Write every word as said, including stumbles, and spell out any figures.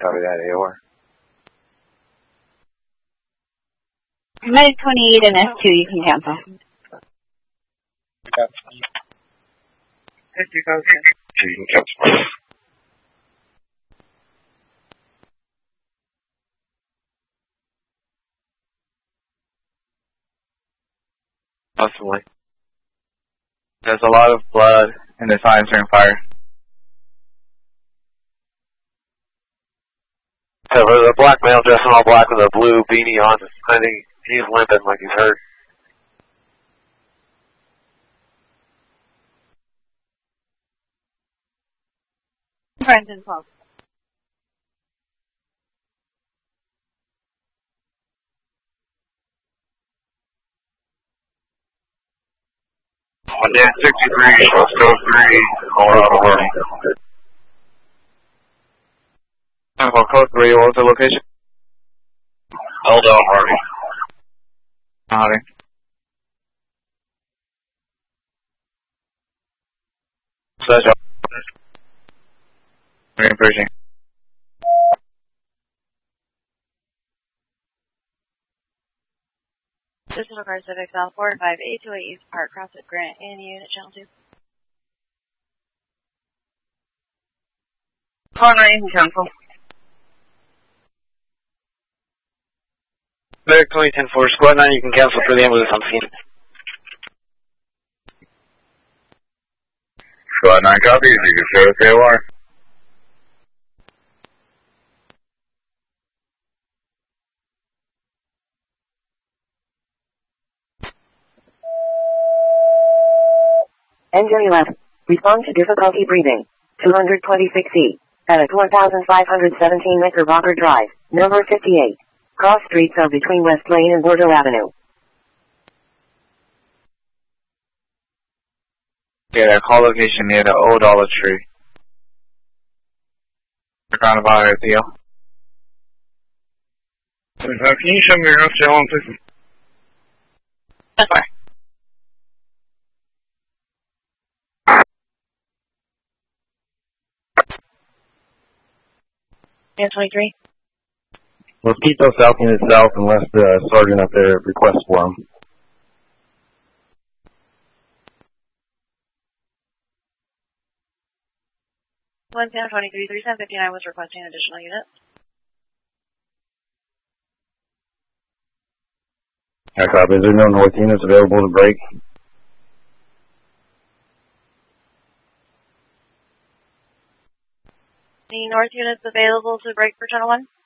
Copy that, A O R. Medic twenty-eight and S two, you can cancel. You can cancel. Possibly. There's a lot of blood and the signs are in fire. So there's a black male dressed in all black with a blue beanie on. I think he's limping like he's hurt. Brenton twelve. One day sixty-three, let's go three, Colorado Army. Alpha code three, what was the location? Eldell Army. Howdy. Special. Reinforcing. This is Car Civic South four five eight two eight East Park, cross at Grant and unit channel two. Car nine, you can cancel. Medic twenty ten four, squad nine, you can cancel for the ambulance on scene. Squad nine copies, you can show us A O R. Engine eleven. Respond to difficulty breathing. two hundred twenty-six E. At a four thousand five hundred seventeen Knickerbocker Drive, number fifty-eight. Cross streets are between West Lane and Bordeaux Avenue. Yeah, call location near the Old Olive Tree. Ground of honor, Theo. Can you show me your F J one, please? That's fine. Dan twenty-three. Mosquito South Unit South unless the sergeant up there requests for him. one ten twenty-three, three seven fifty-nine was requesting additional units. I copy. Is there no north units available to break? Any north units available to break for Channel one?